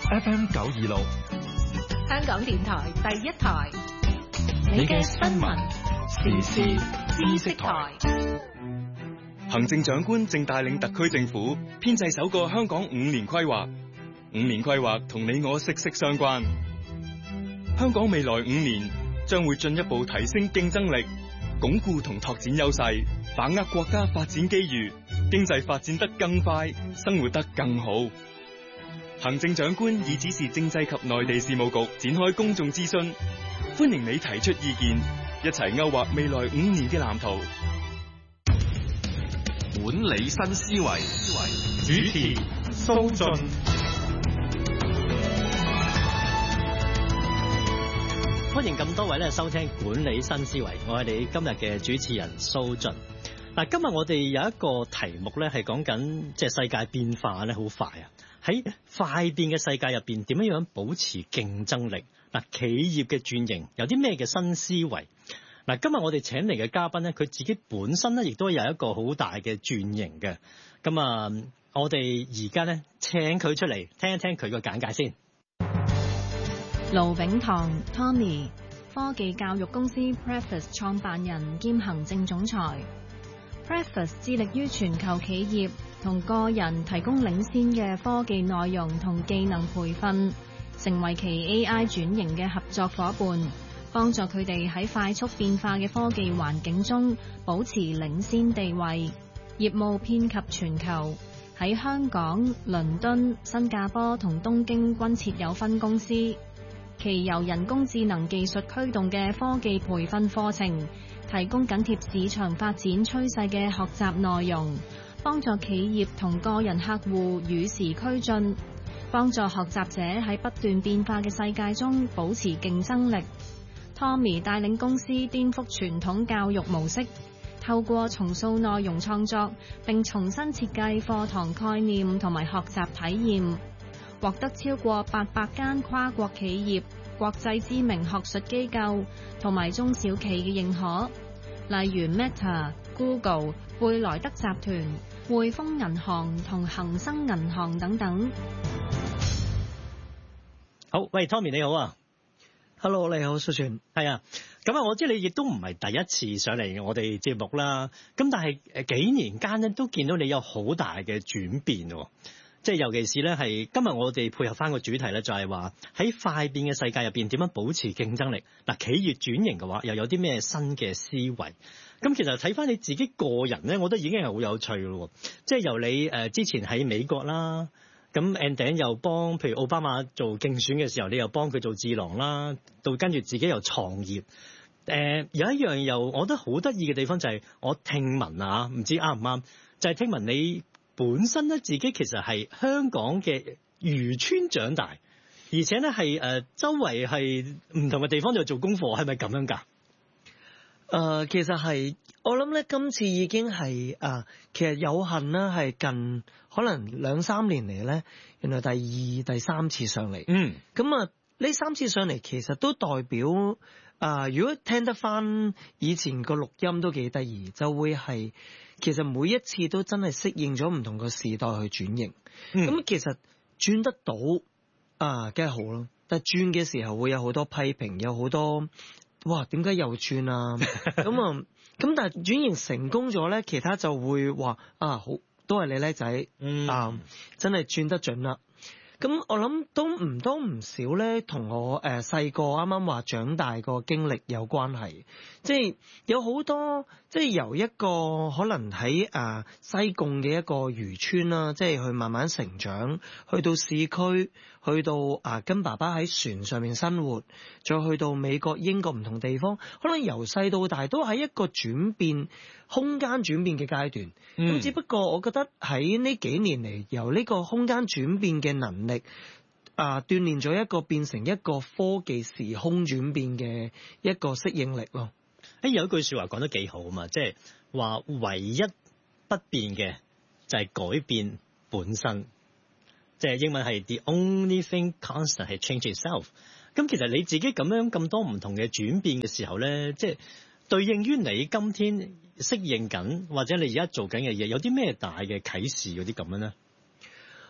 FM 926， 香港電台第一台，你嘅新聞時事知識台。 行政長官正帶領特區政府編製首個香港5年規劃。5年規劃同你我息息相關。香港未來5年將會進一步提升競爭力，鞏固同拓展優勢，把握國家發展機遇，經濟發展得更快，生活得更好。行政長官已指示政制及內地事務局展開公眾諮詢，歡迎你提出意見，一齊勾畫未來5年嘅藍圖。 管理新思維，主持蘇雋。 歡迎咁多位咧收聽管理新思維，我係你今日嘅主持人蘇雋。嗱，今日我哋有一個題目咧係講緊即係世界變化咧好快啊！喺快變嘅世界入邊，點樣保持競爭力？嗱，企業嘅轉型有啲咩嘅新思維？嗱，今日我哋請嚟嘅嘉賓咧，佢自己本身咧亦都有一個好大嘅轉型嘅。咁啊，我哋而家咧請佢出嚟聽一聽佢個簡介先。 盧炳棠 Tommy， 科技教育公司 Preface 創辦人兼行政總裁。Preface 致力於全球企業同個人提供領先嘅科技內容同技能培訓，成為其 AI 轉型嘅合作夥伴，幫助佢哋喺快速變化嘅科技環境中保持領先地位。業務遍及全球，喺香港、倫敦、新加坡同東京均設有分公司。其由人工智能技術驅動嘅科技培訓課程，提供緊貼市場發展趨勢嘅學習內容，幫助企業同個人客戶與時俱進，幫助學習者喺不斷變化嘅世界中保持競爭力。Tommy 帶領公司顛覆傳統教育模式，透過重塑內容創作，並重新設計課堂概念同埋學習體驗，獲得超過800間跨國企業、國際知名學術機構同埋中小企嘅認可，例如 Meta、Google、貝萊德集團、匯豐銀行同恒生銀行等等。 好，喂 Tommy 你好啊。 Hello， 你好，蘇雋。 係啊，咁啊，我知你亦都唔係第一次上嚟我哋節目啦。咁但係幾年間咧，都見到你有好大嘅轉變喎。即係尤其是咧，係今日我哋配合翻個主題咧，就係話喺快變嘅世界入邊點樣保持競爭力。嗱，企業轉型嘅話，又有啲咩新嘅思維？咁其實睇翻你自己個人咧，我覺得已經係好有趣咯。即係由你之前喺美國啦，咁 and then 又幫譬如奧巴馬做競選嘅時候，你又幫佢做智囊啦，到跟住自己又創業。有一樣又我覺得好得意嘅地方就係我聽聞啊，唔知啱唔啱？就係聽聞你本身咧，自己其實係香港嘅漁村長大，而且咧係周圍係唔同嘅地方度做功課，係咪咁樣㗎？ 其實係我諗咧，今次已經係其實有幸啦，係近可能2-3年嚟咧，原來第2、第3次上嚟。咁呢3次上嚟其實都代表如果聽得翻以前個錄音都幾得意，就會係。其實每一次都真係適應咗唔同個時代去轉型，咁其實轉得到梗係好咯。但係轉嘅時候會有好多批評，有好多哇點解又轉啊？咁但係轉型成功咗咧，其他就會話好都係你叻仔，真係轉得準啦。咁我諗都唔多唔少咧，同我細個啱啱話長大個經歷有關係。即係有好多，即係由一個可能喺西貢嘅一個漁村啦，即係去慢慢成長，去到市區，去到跟爸爸喺船上面生活，再去到美國、英國唔同地方，可能由細到大都喺一個轉變、空間轉變嘅階段。咁只不過我覺得喺呢幾年嚟，由呢個空間轉變嘅能力鍛鍊咗一個變成一個科技時空轉變嘅一個適應力咯。 有一句說話講得幾好啊嘛，即係話唯一不變嘅就係改變本身，即係英文係 the only thing constant 係 change itself。咁其實你自己咁樣咁多唔同嘅轉變嘅時候咧，即係對應於你今天適應緊或者你而家做緊嘅嘢，有啲咩大嘅啟示嗰啲咁樣咧？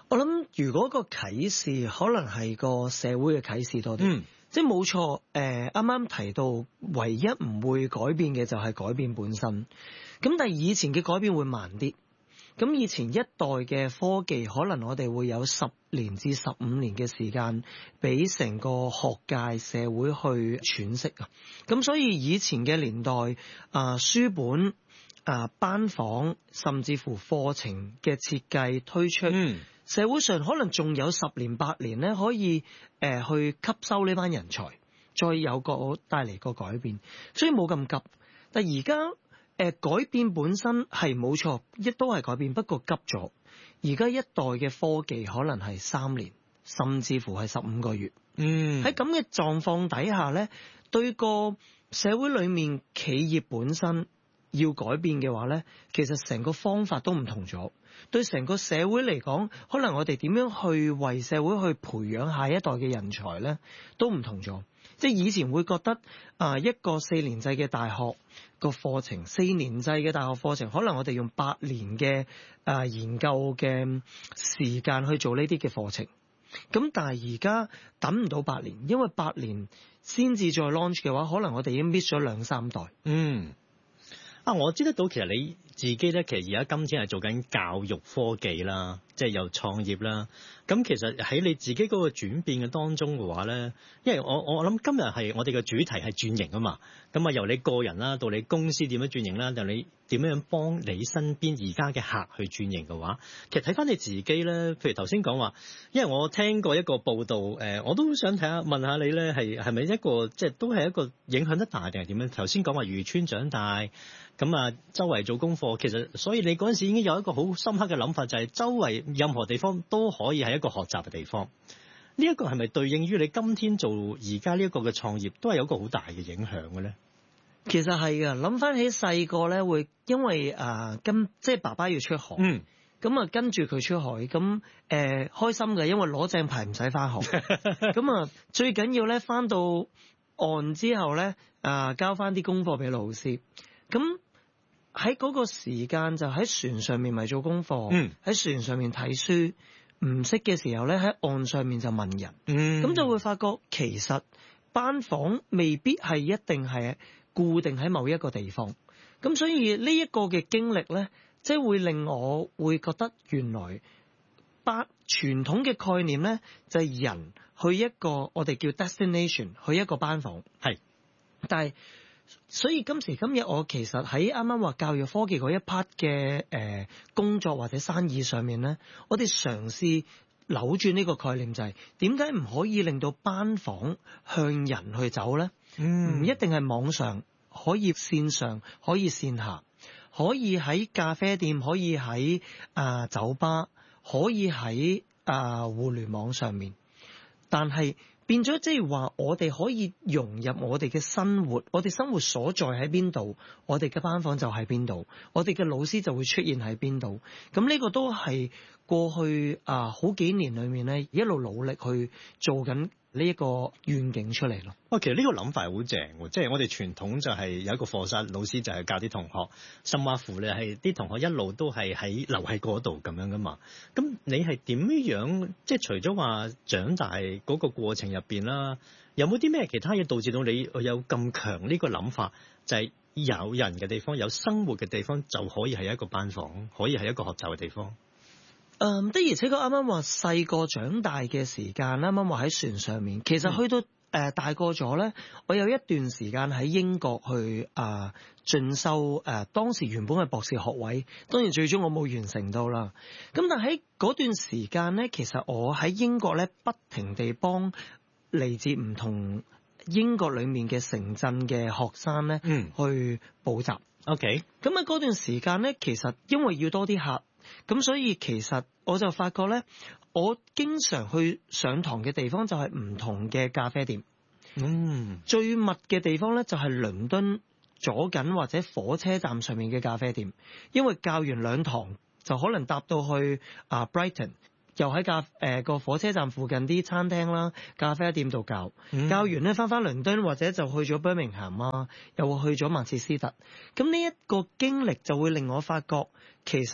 我諗如果個啟示可能係個社會嘅啟示多啲，即係冇錯。啱啱提到唯一唔會改變嘅就係改變本身，咁但係以前嘅改變會慢啲。咁以前一代嘅科技可能我哋會有10年至15年嘅時間俾成個學界社會去喘息啊。咁所以以前嘅年代書本班房甚至乎課程嘅設計推出，社會上可能仲有10年8年咧可以去吸收呢班人才，再有個帶嚟個改變，所以冇咁急。但而家改變本身係冇錯，亦都係改變，不過急咗。而家一代嘅科技可能係3年，甚至乎係15個月。喺咁嘅狀況底下咧，對個社會裏面企業本身要改變嘅話咧，其實成個方法都唔同咗。對成個社會嚟講，可能我哋點樣去為社會去培養下一代嘅人才咧，都唔同咗。即係以前會覺得一個4年制嘅大學個課程，4年制嘅大學課程，可能我哋用8年嘅研究嘅時間去做呢啲嘅課程。咁但係而家等唔到8年，因為8年先至再 launch 嘅話，可能我哋已經 miss 咗2-3代。 我知得到其實你自己咧，其實而家今天係做緊教育科技啦，即係又創業啦。咁其實喺你自己嗰個轉變嘅當中嘅話咧，因為我諗今日係我哋嘅主題係轉型啊嘛。咁由你個人啦，到你公司點樣轉型啦，到你點樣幫你身邊而家嘅客去轉型嘅話，其實睇翻你自己咧，譬如頭先講話，因為我聽過一個報道，我都想問下你咧，係咪一個即係都係一個影響得大定係點樣？頭先講話漁村長大，咁周圍做功課，其實所以你嗰陣時已經有一個好深刻嘅諗法，就係周圍任何地方都可以係一個學習嘅地方。呢一個係咪對應於你今天做而家呢一個嘅創業，都係有一個好大嘅影響嘅咧？ 其實係㗎，諗翻起細個咧，會因為即係爸爸要出海，咁跟住佢出海，咁開心嘅，因為攞正牌唔使翻學，咁最緊要咧翻到岸之後咧，交翻啲功課俾老師，咁喺嗰個時間就喺船上面咪做功課，喺船上面睇書，唔識嘅時候咧喺岸上面就問人，咁就會發覺其實班房未必係一定係固定喺某一個地方，咁所以呢一個嘅經歷咧，即係會令我會覺得原來傳統嘅概念咧，就係人去一個我哋叫 destination， 去一個班房，係，但係所以今時今日我其實喺啱啱話教育科技嗰一 part 嘅工作或者生意上面咧，我哋嘗試扭轉呢個概念，就係點解唔可以令到班房向人去走咧？唔一定係網上，可以線上，可以線下，可以喺咖啡店，可以喺酒吧，可以喺互聯網上面，但係變咗即係話我哋可以融入我哋嘅生活，我哋生活所在喺邊度，我哋嘅班房就喺邊度，我哋嘅老師就會出現喺邊度。咁呢個都係過去好幾年裏面咧，一路努力去做緊呢一個願景出嚟咯。 其實呢個諗法係好正喎，即係我哋傳統就係有一個課室，老師就係教啲同學，甚或乎咧係啲同學一路都係留喺嗰度咁樣噶嘛。咁你係點樣？即係除咗話長大嗰個過程入邊啦，有冇啲咩其他嘢導致到你有咁強呢個諗法？就係有人嘅地方，有生活嘅地方就可以係一個班房，可以係一個學習嘅地方。 的而且確啱啱話細個長大嘅時間，啱啱話喺船上面，其實去到大個咗咧，我有一段時間喺英國去進修當時原本嘅博士學位，當然最終我冇完成到啦。咁但喺嗰段時間咧，其實我喺英國咧不停地幫嚟自唔同英國裡面嘅城鎮嘅學生咧去補習。 OK， 咁喺嗰段時間咧，其實因為要多啲客。咁所以其實我就發覺咧，我經常去上堂嘅地方就係唔同嘅咖啡店。最密嘅地方咧就係倫敦左近或者火車站上面嘅咖啡店，因為教完2堂就可能搭到去Brighton， 又喺個火車站附近啲餐廳啦、咖啡店度教。教完咧翻倫敦或者就去咗 Birmingham 又去咗曼徹斯特。咁呢一個經歷就會令我發覺其實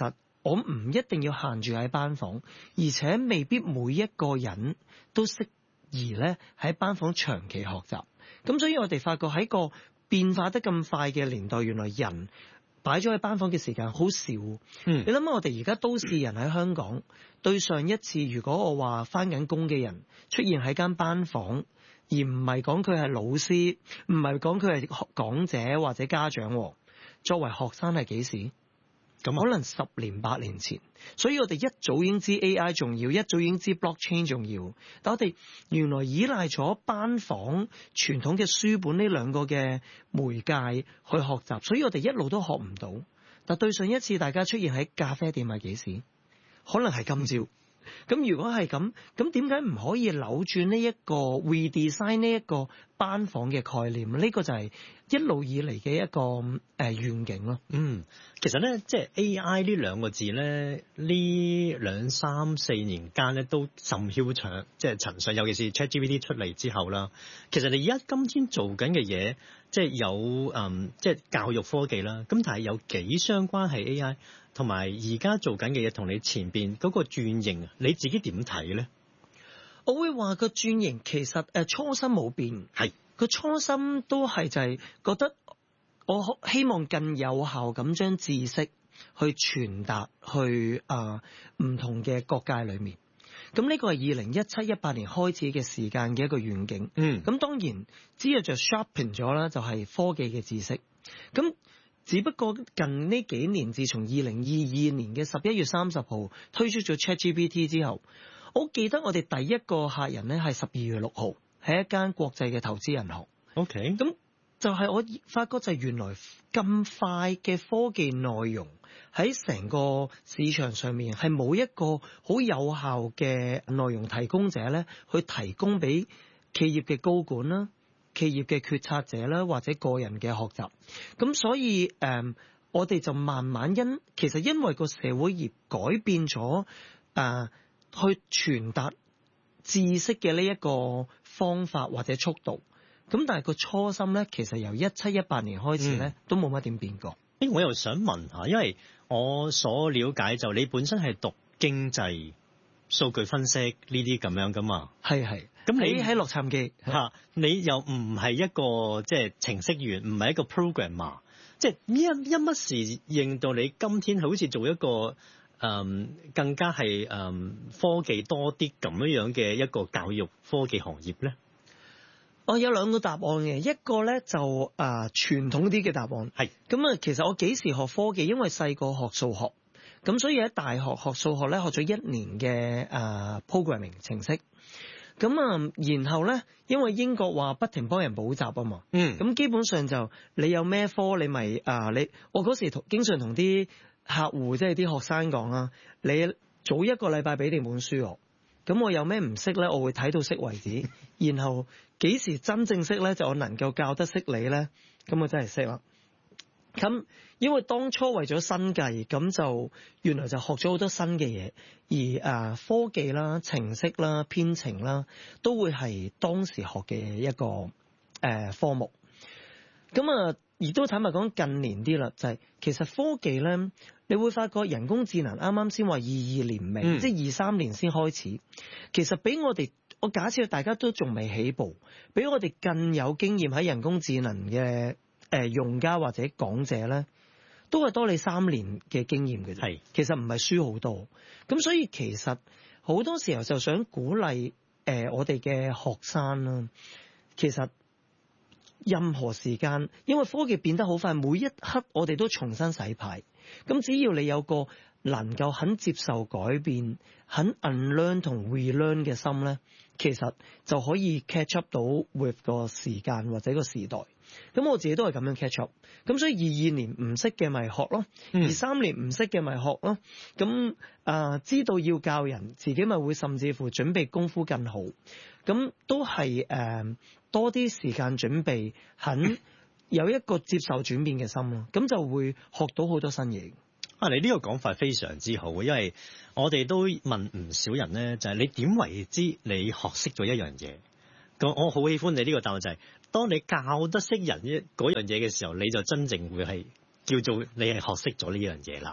我唔一定要限住喺班房，而且未必每一個人都適宜咧喺班房長期學習。咁所以我哋發覺喺個變化得咁快嘅年代，原來人擺咗喺班房嘅時間好少。你諗下，我哋而家都市人喺香港，對上一次如果我話返緊工嘅人出現喺間班房，而唔係講佢係老師，唔係講佢係講者或者家長，作為學生係幾時？咁可能10年8年前，所以我哋一早已經知 AI 重要，一早已經知 blockchain 重要，但我哋原來依賴咗班房傳統嘅書本呢兩個嘅媒介去學習，所以我哋一路都學唔到。但對上一次大家出現喺咖啡店係幾時？可能係今朝。咁如果係咁，咁點解唔可以扭轉呢一個 redesign 呢一個班房嘅概念？呢個就係一路以嚟嘅一個願景咯。 其實咧，即係 AI 呢兩個字咧，呢2、3、4年間咧都甚囂張，即係陳上，尤其是 ChatGPT 出嚟之後啦。其實你而家今天做緊嘅嘢，即係有即係教育科技啦。咁但係有幾相關係 AI？同埋而家做緊嘅嘢同你前邊嗰個轉型，你自己點睇咧？ 我會話個轉型其實初心冇變，係個初心都係就係覺得我希望更有效咁將知識去傳達去唔同嘅各界裏面。咁呢個係2017-18年開始嘅時間嘅一個願景。咁當然之後就 sharpen 咗啦，就係科技嘅知識。咁只不過近呢幾年，自從2022年嘅11月30號推出咗 ChatGPT 之後，我記得我哋第一個客人咧係12月6號，係一間國際嘅投資銀行。 OK， 咁就係我發覺就係原來咁快嘅科技內容喺成個市場上面係冇一個好有效嘅內容提供者咧，去提供俾企業嘅高管啦、企業嘅決策者啦，或者個人嘅學習。咁所以我哋就慢慢其實因為個社會而改變咗去傳達知識嘅呢一個方法或者速度。咁但係個初心咧，其實由17-18年開始咧，都冇乜點變過。 我又想問下，因為我所了解就你本身係讀經濟、數據分析呢啲咁樣噶嘛？ 係。咁你喺洛杉磯你又唔係一個即係程式員，唔係一個 programmer， 即係因乜事令到你今天好似做一個更加係科技多啲咁樣嘅一個教育科技行業咧？ 我有兩個答案嘅，一個咧就傳統啲嘅答案係咁啊。其實我幾時學科技？因為細個學數學，咁所以喺大學學數學咧，學咗1年嘅programming 程式。咁然後咧，因為英國話不停幫人補習啊嘛，咁基本上就你有咩科，你咪我嗰時經常同啲客戶即係啲學生講啦，你早1個禮拜俾定本書我，咁我有咩唔識咧，我會睇到識為止，然後幾時真正識咧，就我能夠教得識你咧，咁我真係識啦。咁因為當初為咗生計，咁就原來就學咗好多新嘅嘢，而科技啦、程式啦、編程啦，都會係當時學嘅一個科目。咁亦都坦白講，近年啲啦，就係其實科技咧，你會發覺人工智能啱啱先話22年尾，即係23年先開始。其實比我假設大家都仲未起步，比我哋更有經驗喺人工智能嘅用家或者講者咧，都係多你3年嘅經驗嘅啫。係，其實唔係輸好多。咁所以其實好多時候就想鼓勵我哋嘅學生啦，其實任何時間，因為科技變得好快，每一刻我哋都重新洗牌。咁只要你有個能夠肯接受改變、肯 unlearn 同 relearn 嘅心咧，其實就可以 catch up 到 with 個時間或者個時代。咁我自己都係咁樣 catch up。咁所以22年唔識嘅咪學咯，23年唔識嘅咪學咯。咁知道要教人，自己咪會甚至乎準備功夫更好。咁都係多啲時間準備，肯有一個接受轉變嘅心咯。咁就會學到好多新嘢。 你呢個講法非常之好，因為我哋都問唔少人咧，就係你點為之你學識咗一樣嘢？我好喜歡你呢個答案，就係當你教得識人嗰樣嘢嘅時候，你就真正會係叫做你係學識咗呢樣嘢啦。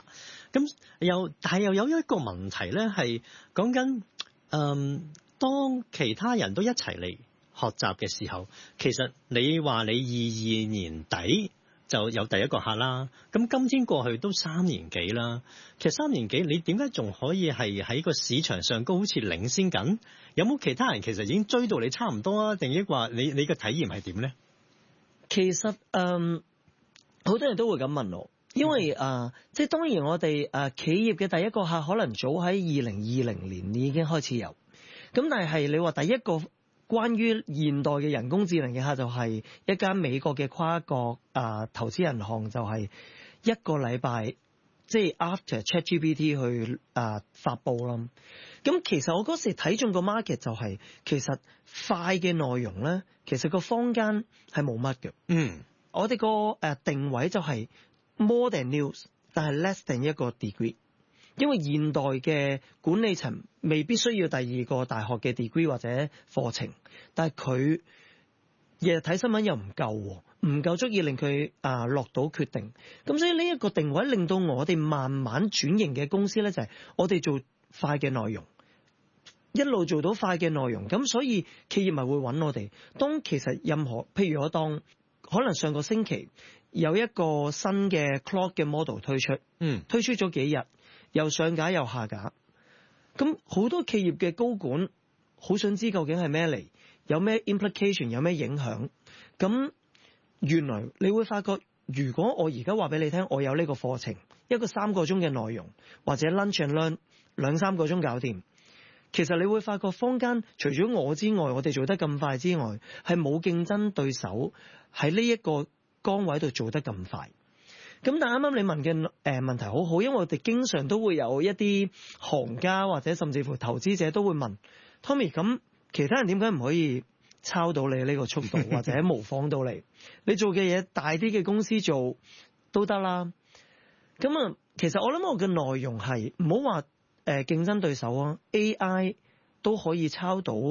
咁但係又有一個問題咧，係講緊當其他人都一齊嚟學習嘅時候，其實你話你22年底就有第一個客啦，咁今天過去都3年幾啦。其實3年幾，你點解仲可以係喺個市場上高好似領先緊？有冇其他人其實已經追到你差唔多啊？定抑或你嘅體驗係點咧？ 其實好多人都會咁問我，因為即係當然我哋企業嘅第一個客可能早喺2020年已經開始有，咁但係你話第一個關於現代嘅人工智能嘅客就係一間美國嘅跨國投資銀行，就係一個禮拜即係 after ChatGPT 去發布啦。咁其實我嗰時睇中個 market 就係其實快嘅內容咧，其實個坊間係冇乜嘅。我哋個定位就係 more than news， 但係 less than 一個 degree。因為現代嘅管理層未必需要第二個大學嘅 degree 或者課程，但係佢日日睇新聞又唔夠足以令佢落到決定。咁所以呢一個定位令到我哋慢慢轉型嘅公司咧，就係我哋做快嘅內容，一路做到快嘅內容，咁所以企業咪會揾我哋。當其實任何譬如我當可能上個星期有一個新嘅 Claude 嘅 model 推出咗幾日。又上架又下架，咁好多企業嘅高管好想知究竟係咩嚟，有咩 implication， 有咩影響。咁原來你會發覺，如果我而家話俾你聽，我有呢個課程，一個3個鐘嘅內容，或者 lunch and learn 2-3個鐘搞掂，其實你會發覺坊間除咗我之外，我哋做得咁快之外，係冇競爭對手喺呢一個崗位度做得咁快。咁但啱啱你問嘅問題好好，因為我哋經常都會有一啲行家或者甚至乎投資者都會問 Tommy， 咁其他人點解唔可以抄到你呢個速度或者模仿到你？你做嘅嘢大啲嘅公司做都得啦。咁其實我諗我嘅內容係唔好話競爭對手啊 ，AI 都可以抄到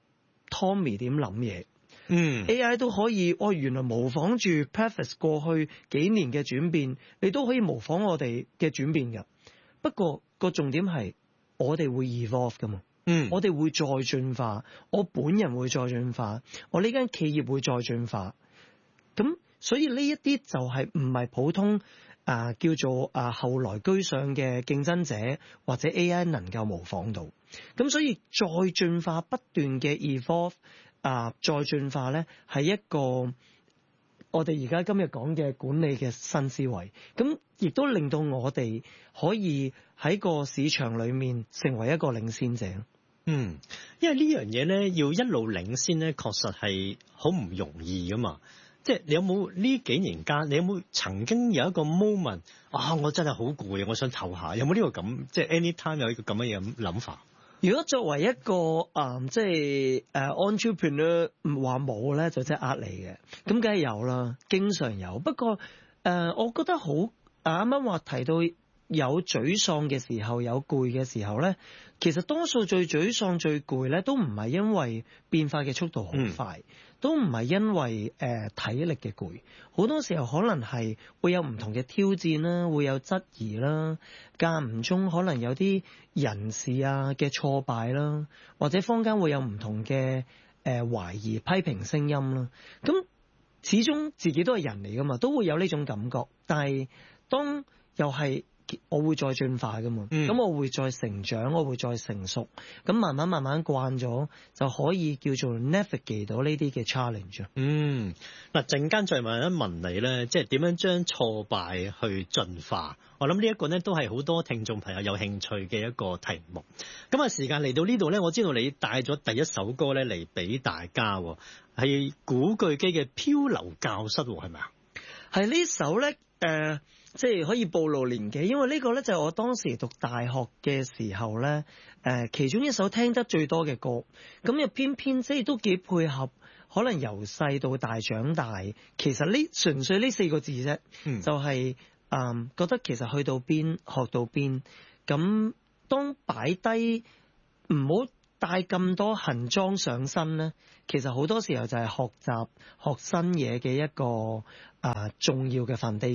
Tommy 點諗嘢。AI 都可以，原來模仿住 Preface 過去幾年嘅轉變，你都可以模仿我哋嘅轉變㗎。不過個重點係，我哋會 evolve 㗎嘛。我哋會再進化，我本人會再進化，我呢間企業會再進化。咁所以呢一啲就係唔係普通叫做後來居上嘅競爭者或者 AI 能夠模仿到。咁所以再進化不斷嘅 evolve。再進化咧，係一個我哋而家今日講嘅管理嘅新思維，咁亦都令到我哋可以喺個市場裏面成為一個領先者。 因為呢樣嘢咧，要一路領先咧，確實係好唔容易噶嘛。即係你有冇呢幾年間，你有冇曾經有一個 moment 我真係好攰啊，我想唞下，有冇呢個咁？即係 anytime 有一個咁樣嘅諗法？ 如果作為一個即係entrepreneur 話冇咧，就真係呃你嘅。咁梗係有啦，經常有。不過我覺得好啱啱話提到有沮喪嘅時候，有攰嘅時候咧，其實多數最沮喪最攰咧，都唔係因為變化嘅速度好快，都唔係因為體力嘅攰。好多時候可能係會有唔同嘅挑戰啦，會有質疑啦，間唔中可能有啲人事嘅挫敗啦，或者坊間會有唔同嘅懷疑、批評聲音啦。咁始終自己都係人嚟噶嘛，都會有呢種感覺。但係當又係我會再進化噶嘛，咁我會再成長，我會再成熟，咁慢慢慣咗，就可以叫做 navigate 到呢啲嘅 challenge。 嗱，陣間再問一問你咧，即係點樣將挫敗去進化？我諗呢一個咧都係好多聽眾朋友有興趣嘅一個題目。咁時間嚟到呢度咧，我知道你帶咗第一首歌咧嚟俾大家，係古巨基嘅《漂流教室》，係咪啊？ 係呢首咧，即係可以暴露年紀，因為呢個咧就係我當時讀大學嘅時候咧，其中一首聽得最多嘅歌，咁又偏偏即係都幾配合，可能由細到大長大，其實呢純粹呢4個字啫，就係覺得其實去到邊學到邊，咁當擺低唔好帶咁多行裝上身咧，其實好多時候就係學習學新嘢嘅一個重要嘅 foundation。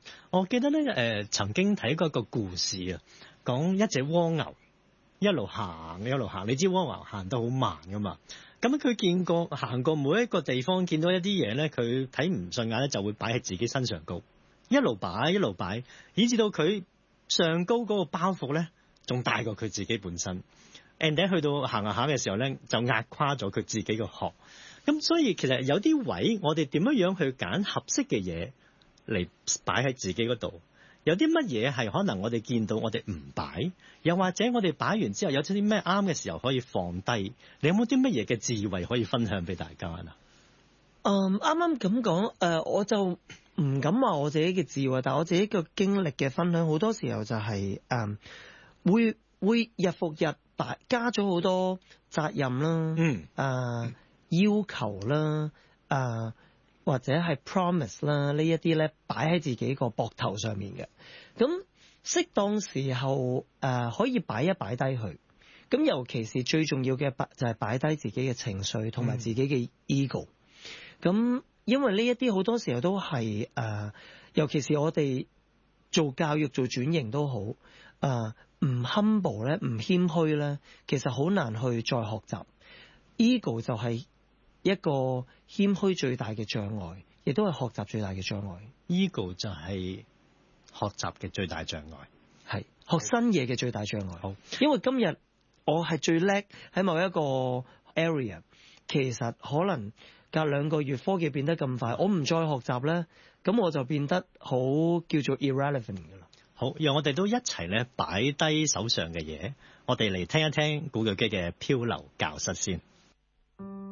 我記得咧曾經睇過一個故事啊，講一隻蝸牛一路行，你知蝸牛行得好慢噶嘛。咁佢行過每一個地方，見到一啲嘢咧，佢睇唔順眼咧，就會擺喺自己身上高，一路擺，以至到佢上高嗰個包袱咧，仲大過佢自己本身。and 去到行下嘅時候咧，就壓垮咗佢自己個殼。咁所以其實有啲位，我哋點樣去揀合適嘅嘢嚟擺喺自己嗰度？有啲乜嘢係可能我哋見到我哋唔擺，又或者我哋擺完之後有啲咩啱嘅時候可以放低？你有冇啲乜嘢嘅智慧可以分享俾大家啊？ 啱啱咁講，我就唔敢話我自己嘅智慧，但係我自己嘅經歷嘅分享，好多時候就係會日復日加咗好多責任啦，要求啦，或者係 promise 啦，呢一啲咧擺喺自己個膊頭上面嘅。咁適當時候可以擺一擺低佢。咁尤其是最重要嘅就係擺低自己嘅情緒同埋自己嘅 ego。咁因為呢一啲好多時候都係尤其是我哋做教育做轉型都好，唔 humble 咧，唔謙虛咧，其實好難去再學習。ego 就係一個謙虛最大嘅障礙，亦都係學習最大嘅障礙。 ego 就係學習嘅最大障礙， 係學新嘢嘅最大障礙。 好， 因為今日我係最叻喺某一個 area， 其實可能隔2個月科技變得咁快，我唔再學習咧，咁我就變得好叫做 irrelevant 㗎啦。 好，讓我哋都一齊咧擺低手上嘅嘢，我哋嚟聽一聽古巨基嘅漂流教室先。